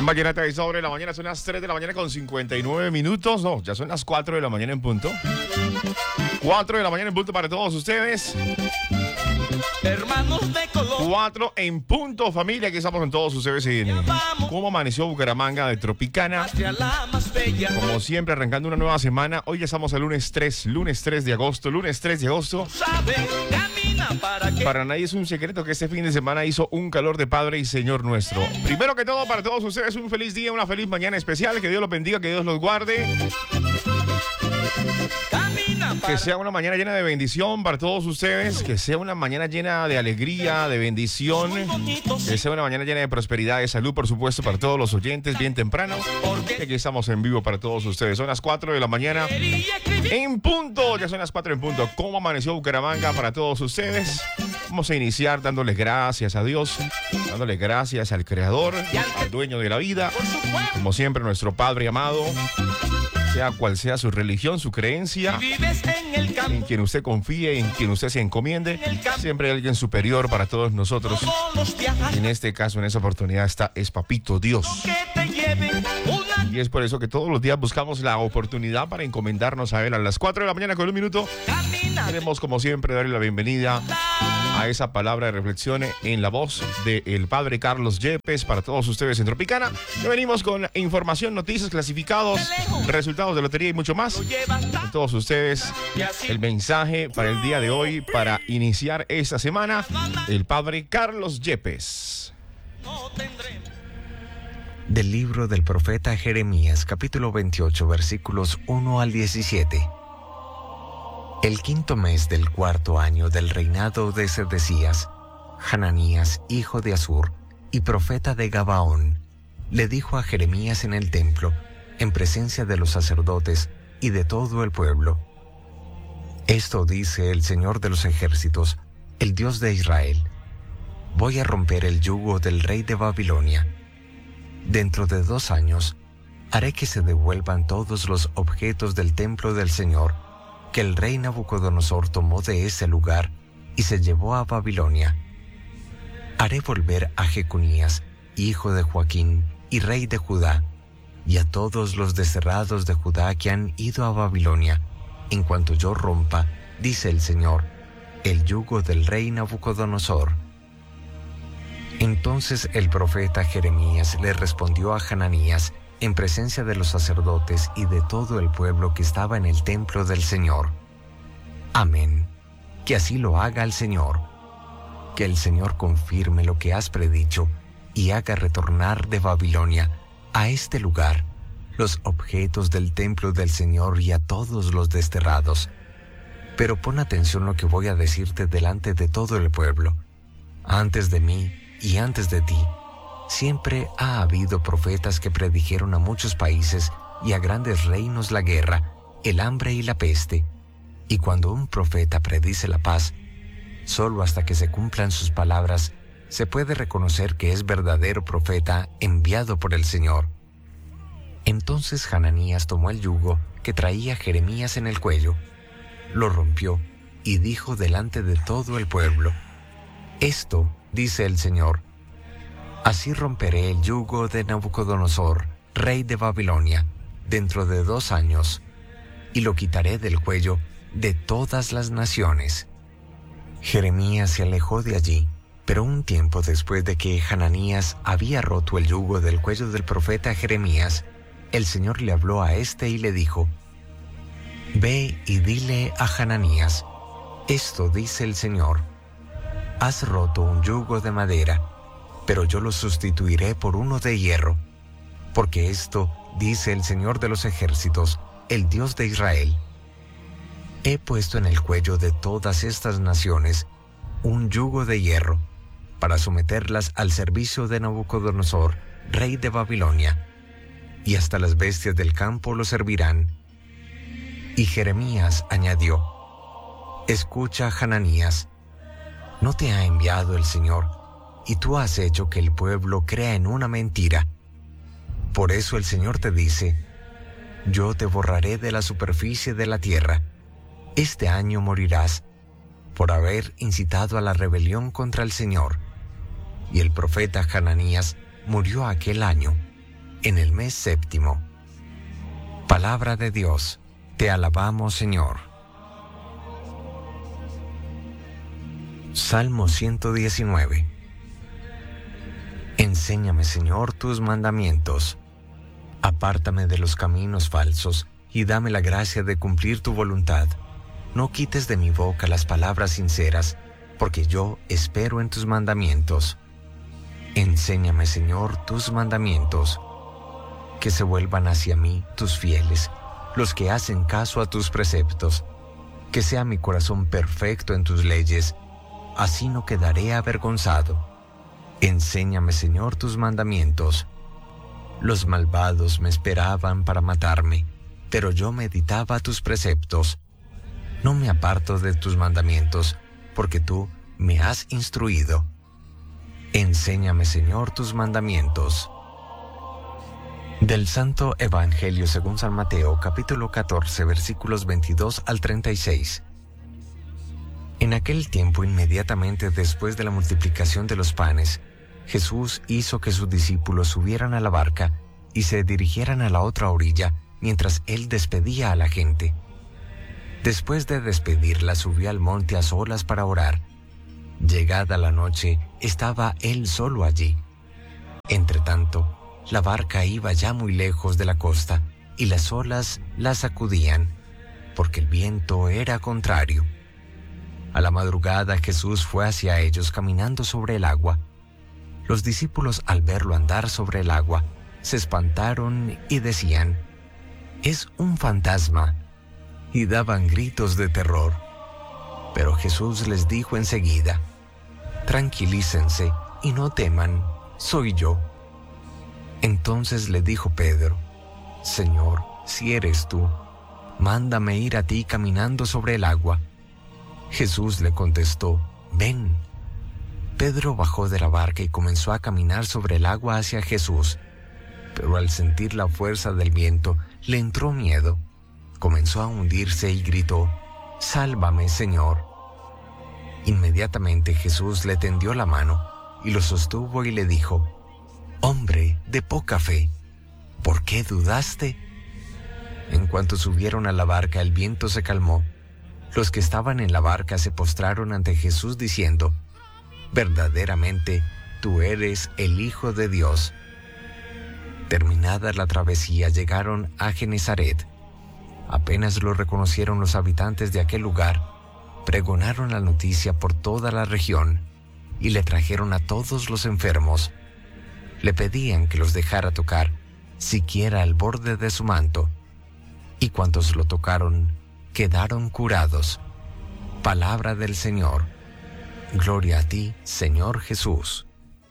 Vallenata de sobre la mañana, son las 3 de la mañana con 59 minutos. No, ya son las 4 de la mañana en punto. 4 de la mañana en punto para todos ustedes. Hermanos de color. 4 en punto, familia. Aquí estamos en todos ustedes en cómo amaneció Bucaramanga de Tropicana. Hacia la más bella. Como siempre, arrancando una nueva semana. Hoy ya estamos el lunes 3 de agosto. Lunes 3 de agosto. Sabe, camina para que. Para nadie es un secreto que este fin de semana hizo un calor de Padre y Señor nuestro. Primero que todo, para todos ustedes, un feliz día, una feliz mañana especial. Que Dios los bendiga, que Dios los guarde. Que sea una mañana llena de bendición para todos ustedes. Que sea una mañana llena de alegría, de bendición. Que sea una mañana llena de prosperidad, de salud, por supuesto, para todos los oyentes, bien temprano. Y aquí estamos en vivo para todos ustedes. Son las 4 de la mañana en punto. Ya son las 4 en punto. ¿Cómo amaneció Bucaramanga para todos ustedes? Vamos a iniciar dándole gracias a Dios, dándole gracias al Creador, al dueño de la vida. Como siempre, nuestro Padre amado. Sea cual sea su religión, su creencia, en quien usted confíe, en quien usted se encomiende, siempre hay alguien superior para todos nosotros. En este caso, en esa oportunidad, es Papito Dios. Y es por eso que todos los días buscamos la oportunidad para encomendarnos a Él. A las 4 de la mañana con un minuto, queremos como siempre darle la bienvenida a esa palabra de reflexión en la voz del Padre Carlos Yepes para todos ustedes en Tropicana. Y venimos con información, noticias, clasificados, resultados de lotería y mucho más. A todos ustedes el mensaje para el día de hoy, para iniciar esta semana, el Padre Carlos Yepes. Del libro del profeta Jeremías, capítulo 28, versículos 1 al 17. El quinto mes del cuarto año del reinado de Sedecías, Hananías, hijo de Azur y profeta de Gabaón, le dijo a Jeremías en el templo, en presencia de los sacerdotes y de todo el pueblo: Esto dice el Señor de los ejércitos, el Dios de Israel: Voy a romper el yugo del rey de Babilonia. Dentro de 2 años, haré que se devuelvan todos los objetos del templo del Señor, que el rey Nabucodonosor tomó de ese lugar y se llevó a Babilonia. Haré volver a Jeconías, hijo de Joaquín y rey de Judá, y a todos los desterrados de Judá que han ido a Babilonia, en cuanto yo rompa, dice el Señor, el yugo del rey Nabucodonosor. Entonces el profeta Jeremías le respondió a Hananías, en presencia de los sacerdotes y de todo el pueblo que estaba en el templo del Señor: Amén, que así lo haga el Señor. Que el Señor confirme lo que has predicho y haga retornar de Babilonia a este lugar los objetos del templo del Señor y a todos los desterrados. Pero pon atención lo que voy a decirte delante de todo el pueblo. Antes de mí y antes de ti, siempre ha habido profetas que predijeron a muchos países y a grandes reinos la guerra, el hambre y la peste. Y cuando un profeta predice la paz, solo hasta que se cumplan sus palabras, se puede reconocer que es verdadero profeta enviado por el Señor. Entonces Hananías tomó el yugo que traía Jeremías en el cuello, lo rompió y dijo delante de todo el pueblo: Esto dice el Señor: Así romperé el yugo de Nabucodonosor, rey de Babilonia, dentro de 2 años, y lo quitaré del cuello de todas las naciones. Jeremías se alejó de allí, pero un tiempo después de que Hananías había roto el yugo del cuello del profeta Jeremías, el Señor le habló a este y le dijo: Ve y dile a Hananías: Esto dice el Señor: Has roto un yugo de madera, pero yo lo sustituiré por uno de hierro, porque esto dice el Señor de los ejércitos, el Dios de Israel: He puesto en el cuello de todas estas naciones un yugo de hierro, para someterlas al servicio de Nabucodonosor, rey de Babilonia, y hasta las bestias del campo lo servirán. Y Jeremías añadió: Escucha, Hananías, ¿no te ha enviado el Señor, y tú has hecho que el pueblo crea en una mentira? Por eso el Señor te dice: Yo te borraré de la superficie de la tierra. Este año morirás, por haber incitado a la rebelión contra el Señor. Y el profeta Hananías murió aquel año, en el mes séptimo. Palabra de Dios, te alabamos, Señor. Salmo 119. Enséñame, Señor, tus mandamientos. Apártame de los caminos falsos y dame la gracia de cumplir tu voluntad. No quites de mi boca las palabras sinceras, porque yo espero en tus mandamientos. Enséñame, Señor, tus mandamientos. Que se vuelvan hacia mí tus fieles, los que hacen caso a tus preceptos. Que sea mi corazón perfecto en tus leyes, así no quedaré avergonzado. Enséñame, Señor, tus mandamientos. Los malvados me esperaban para matarme, pero yo meditaba tus preceptos. No me aparto de tus mandamientos, porque tú me has instruido. Enséñame, Señor, tus mandamientos. Del Santo Evangelio según San Mateo, capítulo 14, versículos 22 al 36. En aquel tiempo, inmediatamente después de la multiplicación de los panes, Jesús hizo que sus discípulos subieran a la barca y se dirigieran a la otra orilla mientras él despedía a la gente. Después de despedirla, subió al monte a solas para orar. Llegada la noche, estaba él solo allí. Entretanto, la barca iba ya muy lejos de la costa y las olas la sacudían, porque el viento era contrario. A la madrugada Jesús fue hacia ellos caminando sobre el agua. Los discípulos, al verlo andar sobre el agua, se espantaron y decían: «Es un fantasma», y daban gritos de terror. Pero Jesús les dijo enseguida: «Tranquilícense y no teman, soy yo». Entonces le dijo Pedro: «Señor, si eres tú, mándame ir a ti caminando sobre el agua». Jesús le contestó: «Ven». Pedro bajó de la barca y comenzó a caminar sobre el agua hacia Jesús, pero al sentir la fuerza del viento le entró miedo. Comenzó a hundirse y gritó: «Sálvame, Señor». Inmediatamente Jesús le tendió la mano y lo sostuvo y le dijo: «Hombre de poca fe, ¿por qué dudaste?». En cuanto subieron a la barca, el viento se calmó. Los que estaban en la barca se postraron ante Jesús diciendo: «Verdaderamente, tú eres el Hijo de Dios». Terminada la travesía, llegaron a Genezaret. Apenas lo reconocieron los habitantes de aquel lugar, pregonaron la noticia por toda la región y le trajeron a todos los enfermos. Le pedían que los dejara tocar siquiera el borde de su manto, y cuantos lo tocaron quedaron curados. Palabra del Señor. Gloria a ti, Señor Jesús.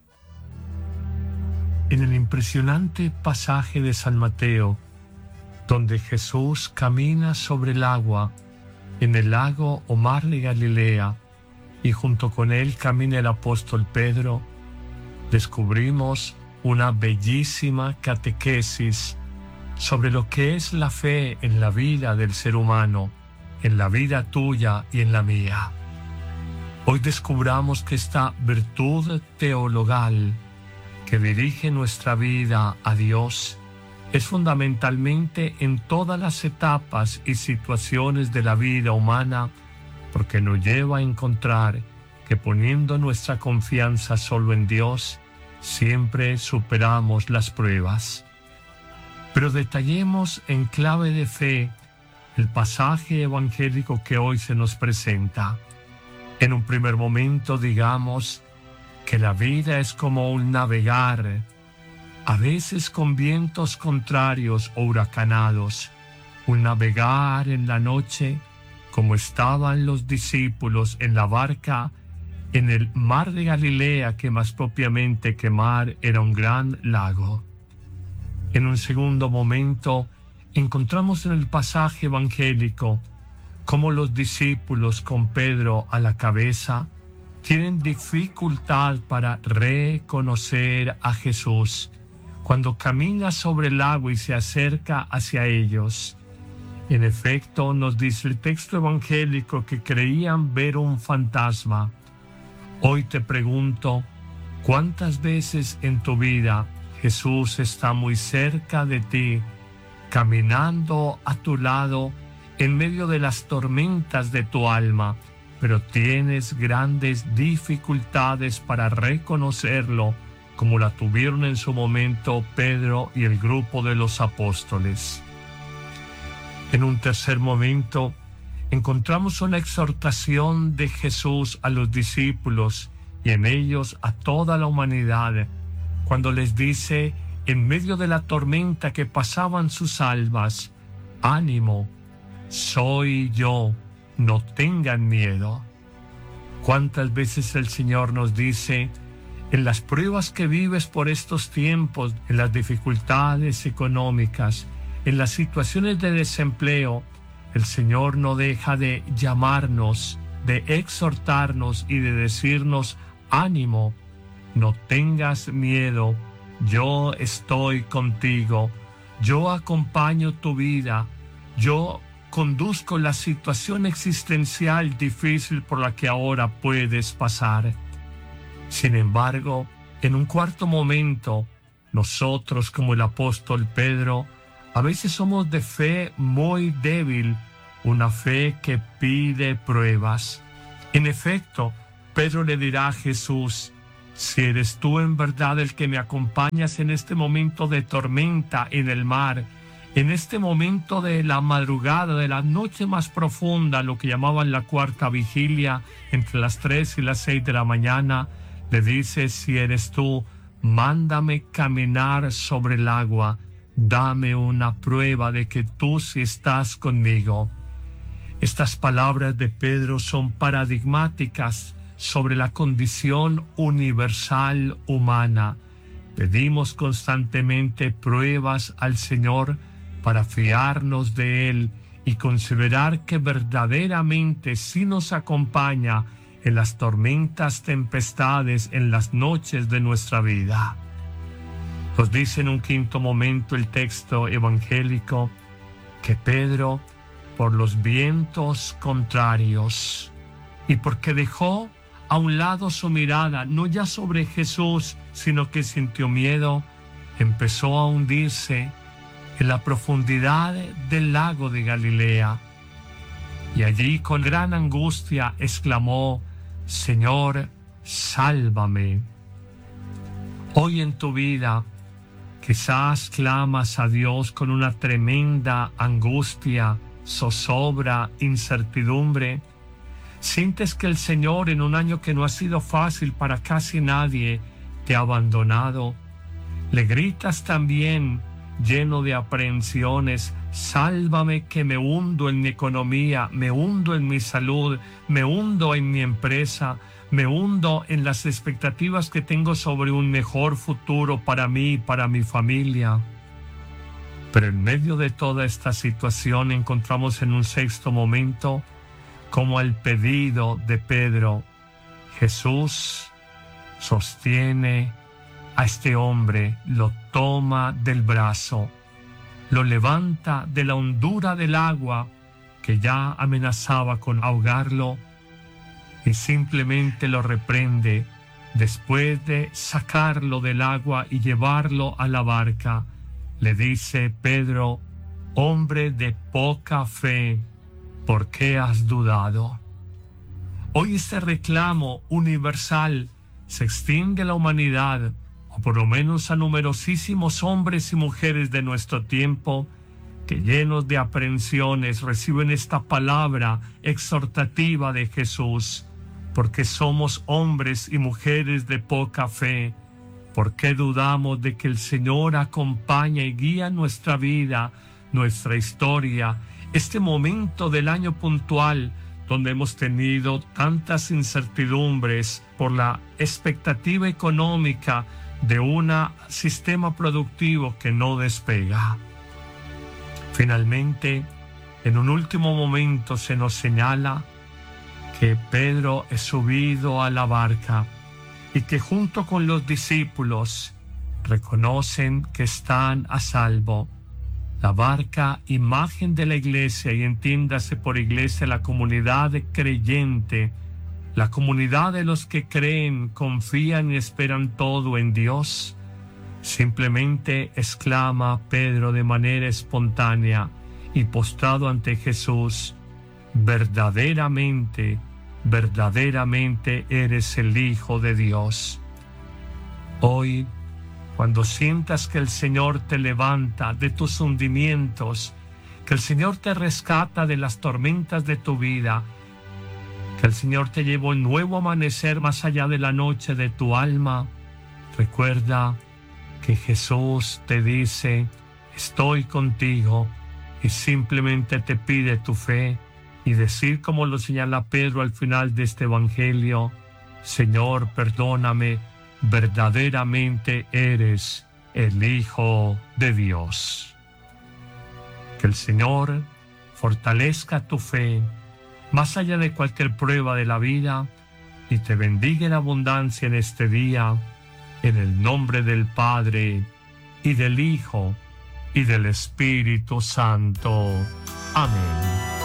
En el impresionante pasaje de San Mateo, donde Jesús camina sobre el agua en el lago o mar de Galilea, y junto con él camina el apóstol Pedro, descubrimos una bellísima catequesis sobre lo que es la fe en la vida del ser humano, en la vida tuya y en la mía. Hoy descubramos que esta virtud teologal que dirige nuestra vida a Dios es fundamentalmente en todas las etapas y situaciones de la vida humana, porque nos lleva a encontrar que poniendo nuestra confianza solo en Dios, siempre superamos las pruebas. Pero detallemos en clave de fe el pasaje evangélico que hoy se nos presenta. En un primer momento digamos que la vida es como un navegar, a veces con vientos contrarios o huracanados, un navegar en la noche, como estaban los discípulos en la barca en el mar de Galilea, que más propiamente que mar era un gran lago. En un segundo momento encontramos en el pasaje evangélico cómo los discípulos, con Pedro a la cabeza, tienen dificultad para reconocer a Jesús cuando camina sobre el agua y se acerca hacia ellos. En efecto, nos dice el texto evangélico que creían ver un fantasma. Hoy te pregunto, ¿cuántas veces en tu vida Jesús está muy cerca de ti, caminando a tu lado en medio de las tormentas de tu alma, pero tienes grandes dificultades para reconocerlo, como la tuvieron en su momento Pedro y el grupo de los apóstoles. En un tercer momento, encontramos una exhortación de Jesús a los discípulos y en ellos a toda la humanidad, cuando les dice, en medio de la tormenta que pasaban sus almas, ánimo, soy yo, no tengan miedo. ¿Cuántas veces el Señor nos dice, en las pruebas que vives por estos tiempos, en las dificultades económicas, en las situaciones de desempleo, el Señor no deja de llamarnos, de exhortarnos y de decirnos, ánimo, no tengas miedo, yo estoy contigo, yo acompaño tu vida, yo conduzco la situación existencial difícil por la que ahora puedes pasar. Sin embargo, en un cuarto momento, nosotros como el apóstol Pedro, a veces somos de fe muy débil, una fe que pide pruebas. En efecto, Pedro le dirá a Jesús, si eres tú en verdad el que me acompañas en este momento de tormenta en el mar, en este momento de la madrugada, de la noche más profunda, lo que llamaban la cuarta vigilia, entre las 3 y las 6 de la mañana, le dice, si eres tú, mándame caminar sobre el agua, dame una prueba de que tú sí estás conmigo. Estas palabras de Pedro son paradigmáticas sobre la condición universal humana. Pedimos constantemente pruebas al Señor para fiarnos de Él y considerar que verdaderamente sí nos acompaña en las tormentas, tempestades, en las noches de nuestra vida. Nos dice en un quinto momento el texto evangélico que Pedro, por los vientos contrarios y porque dejó a un lado su mirada, no ya sobre Jesús, sino que sintió miedo, empezó a hundirse en la profundidad del lago de Galilea. Y allí con gran angustia exclamó, Señor, sálvame. Hoy en tu vida quizás clamas a Dios con una tremenda angustia, zozobra, incertidumbre. Sientes que el Señor en un año que no ha sido fácil para casi nadie te ha abandonado. Le gritas también lleno de aprehensiones, sálvame que me hundo en mi economía, me hundo en mi salud, me hundo en mi empresa, me hundo en las expectativas que tengo sobre un mejor futuro para mí y para mi familia. Pero en medio de toda esta situación encontramos en un sexto momento, como al pedido de Pedro, Jesús sostiene a este hombre, lo toma del brazo, lo levanta de la hondura del agua que ya amenazaba con ahogarlo y simplemente lo reprende después de sacarlo del agua y llevarlo a la barca. Le dice Pedro, hombre de poca fe, ¿por qué has dudado? Hoy este reclamo universal se extiende a la humanidad, o por lo menos a numerosísimos hombres y mujeres de nuestro tiempo, que llenos de aprehensiones reciben esta palabra exhortativa de Jesús, porque somos hombres y mujeres de poca fe. ¿Por qué dudamos de que el Señor acompaña y guía nuestra vida, nuestra historia, este momento del año puntual donde hemos tenido tantas incertidumbres por la expectativa económica de un sistema productivo que no despega? Finalmente, en un último momento se nos señala que Pedro es subido a la barca y que junto con los discípulos reconocen que están a salvo. La barca, imagen de la iglesia, y entiéndase por iglesia la comunidad creyente, la comunidad de los que creen, confían y esperan todo en Dios. Simplemente exclama Pedro de manera espontánea y postrado ante Jesús: verdaderamente, verdaderamente eres el Hijo de Dios. Hoy, cuando sientas que el Señor te levanta de tus hundimientos, que el Señor te rescata de las tormentas de tu vida, que el Señor te lleva un nuevo amanecer más allá de la noche de tu alma, recuerda que Jesús te dice: estoy contigo, y simplemente te pide tu fe y decir, como lo señala Pedro al final de este evangelio: Señor, perdóname, verdaderamente eres el Hijo de Dios. Que el Señor fortalezca tu fe más allá de cualquier prueba de la vida y te bendiga en abundancia en este día, en el nombre del Padre, y del Hijo, y del Espíritu Santo. Amén.